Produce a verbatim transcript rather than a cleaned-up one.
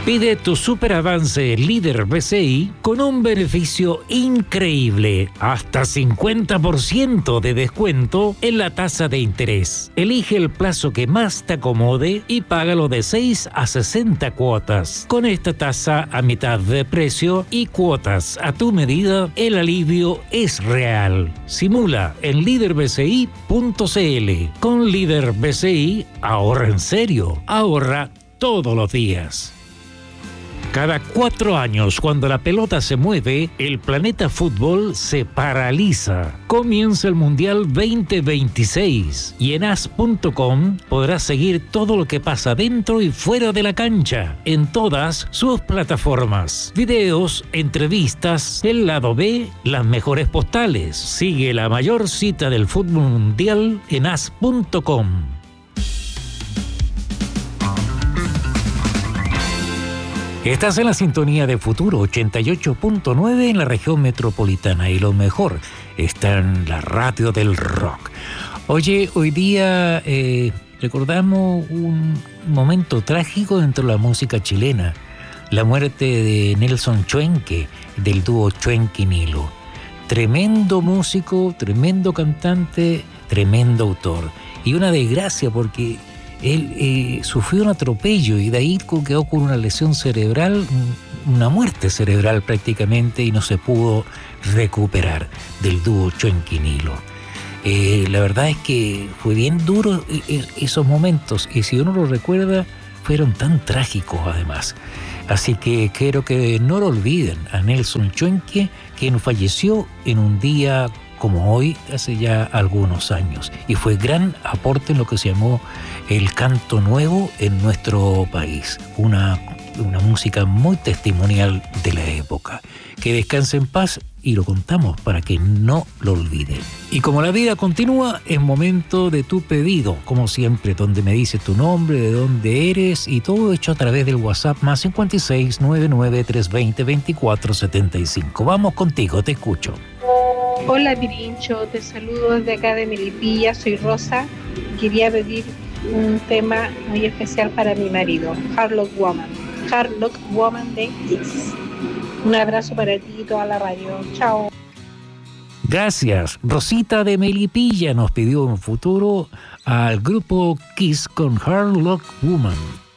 Pide tu superavance líder B C I con un beneficio increíble, hasta cincuenta por ciento de descuento en la tasa de interés. Elige el plazo que más te acomode y págalo de seis a sesenta cuotas. Con esta tasa a mitad de precio y cuotas a tu medida, el alivio es real. Simula en líder b c i punto c l. Con Líder B C I, ahorra en serio, ahorra todos los días. Cada cuatro años, cuando la pelota se mueve, el planeta fútbol se paraliza. Comienza el Mundial veinte veintiséis y en as punto com podrás seguir todo lo que pasa dentro y fuera de la cancha, en todas sus plataformas. Videos, entrevistas, el lado B, las mejores postales. Sigue la mayor cita del fútbol mundial en as punto com. Estás en la sintonía de Futuro ochenta y ocho punto nueve en la región metropolitana y lo mejor está en la radio del rock. Oye, hoy día eh, recordamos un momento trágico dentro de la música chilena, la muerte de Nelson Chuenque, del dúo Chuenque-Nilo. Tremendo músico, tremendo cantante, tremendo autor. Y una desgracia porque él eh, sufrió un atropello y de ahí quedó con una lesión cerebral, una muerte cerebral prácticamente, y no se pudo recuperar del dúo Chuenque-Nilo. Eh, la verdad es que fue bien duro esos momentos, y si uno lo recuerda, fueron tan trágicos además. Así que quiero que no lo olviden a Nelson Chuenque, quien falleció en un día como hoy, hace ya algunos años, y fue gran aporte en lo que se llamó el canto nuevo en nuestro país, una, una música muy testimonial de la época. Que descanse en paz y lo contamos para que no lo olviden. Y como la vida continúa, es momento de tu pedido, como siempre, donde me dices tu nombre, de dónde eres, y todo hecho a través del WhatsApp más cincuenta y seis, noventa y nueve, trescientos veinte, veinticuatro setenta y cinco. Vamos contigo, te escucho. Hola Pirincho, te saludo desde acá de Melipilla, soy Rosa. Quería pedir un tema muy especial para mi marido, Hard Rock Woman, Hard Rock Woman de Kiss. Un abrazo para ti y toda la radio. Chao. Gracias. Rosita de Melipilla nos pidió un futuro al grupo Kiss con Hard Rock Woman.